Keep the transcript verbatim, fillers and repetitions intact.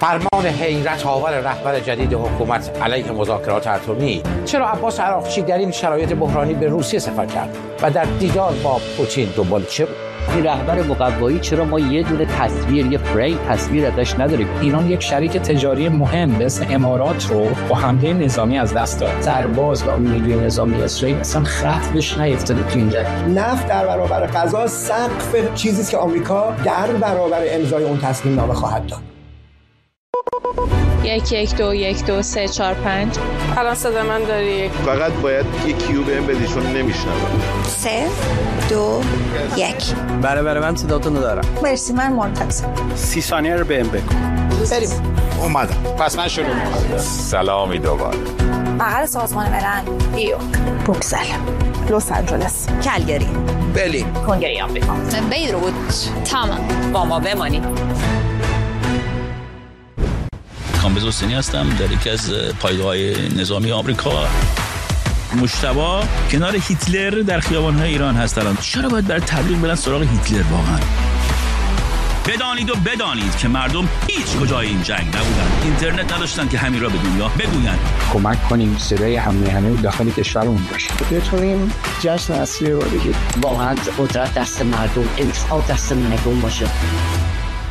فرمان حیرت آور رهبر جدید حکومت علیه مذاکرات اتمی. چرا عباس عراقچی در این شرایط بحرانی به روسیه سفر کرد و در دیدار با پوتین دنبال چه بود؟ این رهبر مقوایی چرا ما یه دونه تصویر، یه فریم تصویر ازش نداریم؟ ایران یک شریک تجاری مهم به اسم امارات رو با حمله نظامی از دست داد. سرباز و نیروی نظامی اسرائیل اصلا خط بهش نیفتاده تو این جنگ. نفت در برابر غذا سقف چیزی است که آمریکا در برابر امضای اون تصمیم نامه خواهد داد. یک یک دو یک دو سه چهار پنج. الان صدا من داری. فقط باید یک کیو بهم بدی چون نمیشنوم. سه دو یک. بله بله من صداتونو دارم. مرسی من منتظرم. سی ثانیه رو بهم بگو. بریم. اومدم. پس من شروع می‌کنم. سلامی دوباره. بغل سازمان ملل، نیویورک، بروکسل، لس آنجلس، کلگری، برلین، کنگره آمریکا، بیروت، تمام. با ما بمانید. کامبیز حسینی هستم در یکی از پایگاه‌های نظامی آمریکا. مجتبی کنار هیتلر در خیابان‌های ایران هست الان. چرا باید برای تبلیغ برن سراغ هیتلر واقعا؟ بدانید و بدانید که مردم هیچ کجای این جنگ نبودن. اینترنت نداشتن که همین را به دنیا بگوین. کمک کنیم صدای همه همه داخل کشورمون باشه. بتونیم جشن اصلی رو بگیریم. واقعا قدرت دست مردم، انصاف دست مردم باشه.